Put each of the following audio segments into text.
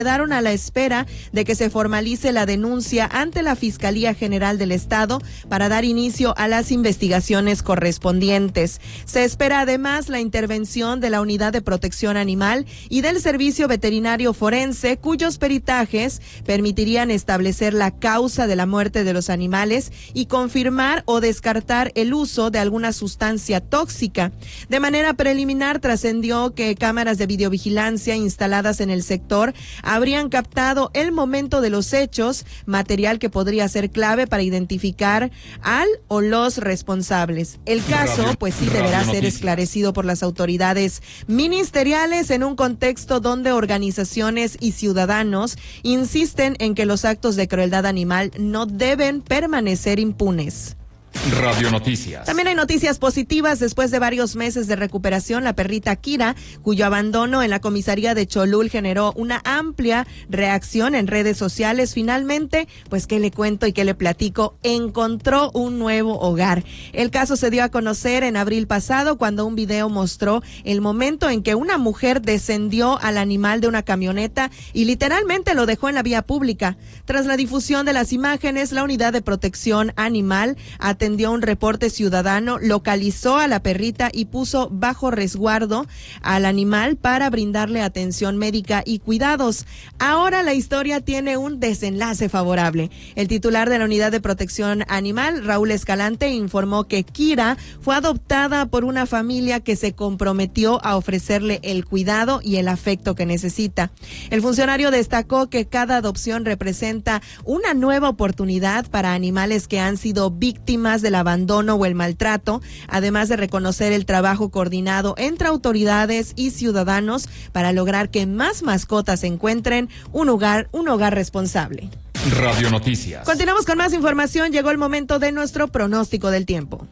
quedaron a la espera de que se formalice la denuncia ante la Fiscalía General del Estado para dar inicio a las investigaciones correspondientes. Se espera además la intervención de la Unidad de Protección Animal y del Servicio Veterinario Forense, cuyos peritajes permitirían establecer la causa de la muerte de los animales y confirmar o descartar el uso de alguna sustancia tóxica. De manera preliminar trascendió que cámaras de videovigilancia instaladas en el sector habrían captado el momento de los hechos, material que podría ser clave para identificar al o los responsables. El caso, pues sí, deberá ser esclarecido por las autoridades ministeriales en un contexto donde organizaciones y ciudadanos insisten en que los actos de crueldad animal no deben permanecer impunes. Radio Noticias. También hay noticias positivas. Después de varios meses de recuperación, la perrita Kira, cuyo abandono en la comisaría de Cholul generó una amplia reacción en redes sociales, finalmente, pues qué le cuento y qué le platico, encontró un nuevo hogar. El caso se dio a conocer en abril pasado, cuando un video mostró el momento en que una mujer descendió al animal de una camioneta y literalmente lo dejó en la vía pública. Tras la difusión de las imágenes, la Unidad de Protección Animal atendió un reporte ciudadano, localizó a la perrita y puso bajo resguardo al animal para brindarle atención médica y cuidados. Ahora la historia tiene un desenlace favorable. El titular de la Unidad de Protección Animal, Raúl Escalante, informó que Kira fue adoptada por una familia que se comprometió a ofrecerle el cuidado y el afecto que necesita. El funcionario destacó que cada adopción representa una nueva oportunidad para animales que han sido víctimas del abandono o el maltrato, además de reconocer el trabajo coordinado entre autoridades y ciudadanos para lograr que más mascotas encuentren un hogar responsable. Radio Noticias. Continuamos con más información. Llegó el momento de nuestro pronóstico del tiempo.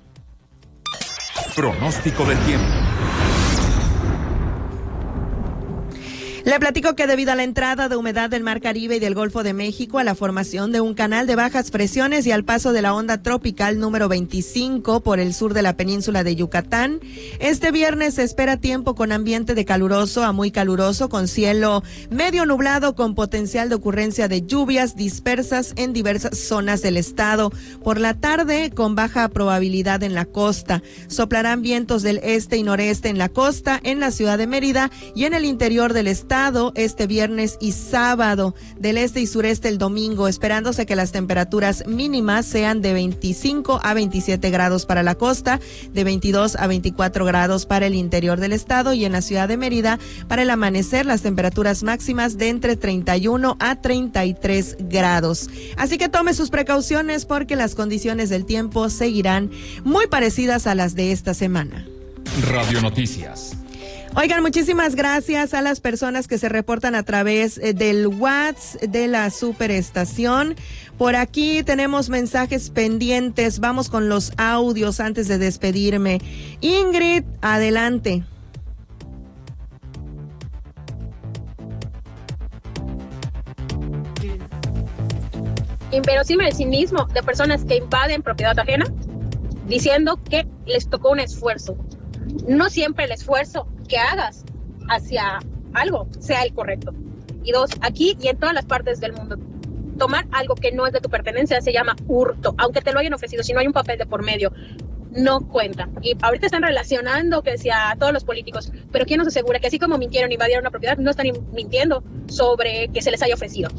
Pronóstico del tiempo. Le platico que debido a la entrada de humedad del Mar Caribe y del Golfo de México, a la formación de un canal de bajas presiones y al paso de la onda tropical número 25 por el sur de la península de Yucatán, este viernes se espera tiempo con ambiente de caluroso a muy caluroso, con cielo medio nublado con potencial de ocurrencia de lluvias dispersas en diversas zonas del estado. Por la tarde, con baja probabilidad en la costa. Soplarán vientos del este y noreste en la costa, en la ciudad de Mérida y en el interior del estado este viernes y sábado, del este y sureste el domingo, esperándose que las temperaturas mínimas sean de 25 a 27 grados para la costa, de 22 a 24 grados para el interior del estado, y en la ciudad de Mérida, para el amanecer, las temperaturas máximas de entre 31 a 33 grados. Así que tome sus precauciones porque las condiciones del tiempo seguirán muy parecidas a las de esta semana. Radio Noticias. Oigan, muchísimas gracias a las personas que se reportan a través del WhatsApp de la superestación. Por aquí tenemos mensajes pendientes. Vamos con los audios antes de despedirme. Ingrid, adelante. Inverosímil el cinismo de personas que invaden propiedad ajena diciendo que les tocó un esfuerzo. No siempre el esfuerzo que hagas hacia algo sea el correcto. Y dos, aquí y en todas las partes del mundo, tomar algo que no es de tu pertenencia se llama hurto, aunque te lo hayan ofrecido. Si no hay un papel de por medio, no cuenta. Y ahorita están relacionando que sea a todos los políticos, pero ¿quién nos asegura que así como mintieron, invadieron una propiedad, no están mintiendo sobre que se les haya ofrecido?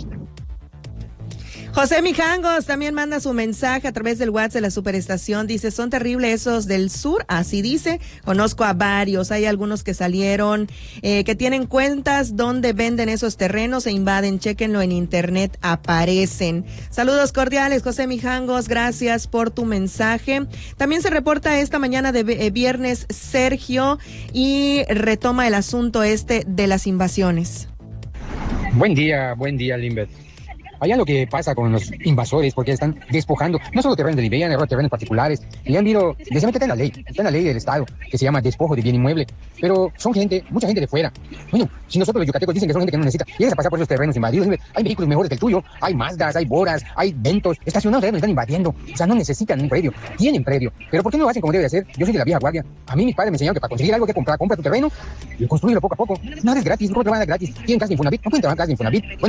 José Mijangos también manda su mensaje a través del WhatsApp de la superestación. Dice, son terribles esos del sur, así dice. Conozco a varios, hay algunos que salieron, que tienen cuentas donde venden esos terrenos e invaden. Chéquenlo en internet, aparecen. Saludos cordiales, José Mijangos, gracias por tu mensaje. También se reporta esta mañana de viernes Sergio y retoma el asunto de las invasiones. Buen día, Limbet. allá lo que pasa con los invasores, porque están despojando, no solo terrenos de vivienda, terrenos particulares, y han habido, desde está en la ley del Estado, que se llama despojo de bien inmueble, pero son mucha gente de fuera. Bueno, si nosotros los yucatecos dicen que son gente que no necesita, llegas a pasar por esos terrenos invadidos, hay vehículos mejores que el tuyo, hay Mazdas, hay Boras, hay Ventos, estacionados ahí, nos están invadiendo, o sea, no necesitan un predio, tienen predio, pero ¿por qué no lo hacen como debe de hacer? Yo soy de la vieja guardia, a mí mis padres me enseñaron que para conseguir algo que compra tu terreno y construirlo poco a poco, nada es gratis, no te van a dar gratis, tienen casa de Infonavit, no pueden trabajar casa de Infonavit. Bueno,